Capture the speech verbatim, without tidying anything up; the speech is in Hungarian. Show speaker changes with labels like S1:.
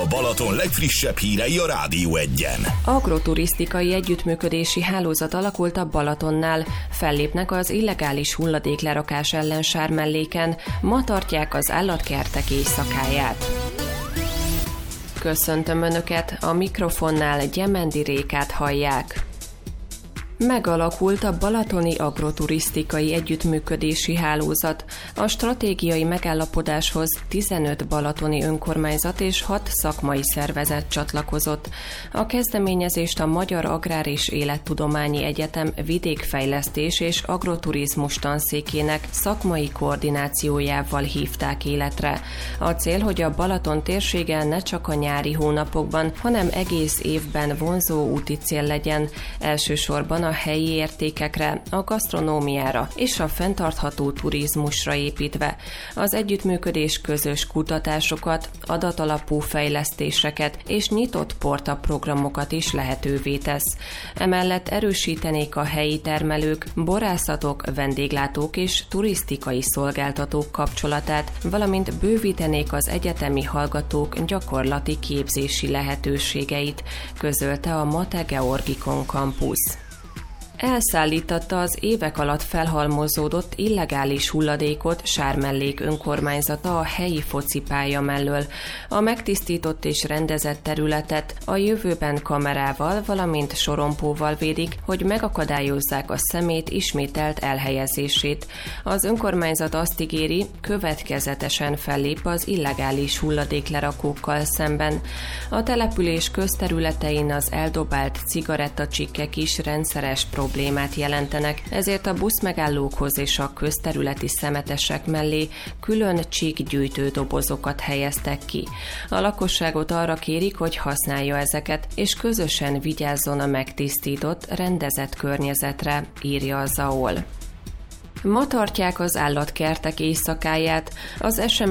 S1: Balaton legfrissebb hírei a Rádió Egyen.
S2: Agroturisztikai együttműködési hálózat alakult a Balatonnál. Fellépnek az illegális hulladéklerakás ellen Sármelléken. Ma tartják az állatkertek éjszakáját. Köszöntöm Önöket, a mikrofonnál Gyemendi Rékát hallják. Megalakult a Balatoni Agroturisztikai Együttműködési Hálózat. A stratégiai megállapodáshoz tizenöt balatoni önkormányzat és hat szakmai szervezet csatlakozott. A kezdeményezést a Magyar Agrár és Élettudományi Egyetem vidékfejlesztés és agroturizmus tanszékének szakmai koordinációjával hívták életre. A cél, hogy a Balaton térsége ne csak a nyári hónapokban, hanem egész évben vonzó úti cél legyen, elsősorban a a helyi értékekre, a gasztronómiára és a fenntartható turizmusra építve. Az együttműködés közös kutatásokat, adatalapú fejlesztéseket és nyitott portaprogramokat is lehetővé tesz. Emellett erősítenék a helyi termelők, borászatok, vendéglátók és turisztikai szolgáltatók kapcsolatát, valamint bővítenék az egyetemi hallgatók gyakorlati képzési lehetőségeit, közölte a Mate Georgikon Campus. Elszállítatta az évek alatt felhalmozódott illegális hulladékot Sármellék önkormányzata a helyi focipálya mellől. A megtisztított és rendezett területet a jövőben kamerával, valamint sorompóval védik, hogy megakadályozzák a szemét ismételt elhelyezését. Az önkormányzat azt ígéri, következetesen fellép az illegális hulladéklerakókkal szemben. A település közterületein az eldobált cigarettacsikkek is rendszeres problémák. problémát jelentenek, ezért a buszmegállókhoz és a közterületi szemetesek mellé külön csíkgyűjtő dobozokat helyeztek ki. A lakosságot arra kérik, hogy használja ezeket, és közösen vigyázzon a megtisztított, rendezett környezetre, írja a zé á o el. Ma tartják az állatkertek éjszakáját. Az esemény